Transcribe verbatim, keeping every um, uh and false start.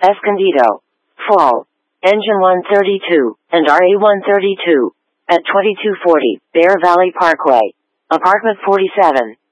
Escondido, Fall, Engine one thirty-two, and R A one thirty-two, at twenty-two forty, Bear Valley Parkway, Apartment forty-seven.